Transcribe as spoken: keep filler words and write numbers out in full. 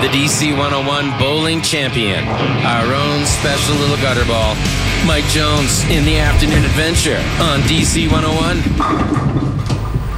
the D C one oh one bowling champion, our own special little gutter ball, Mike Jones in the afternoon adventure on D C one oh one.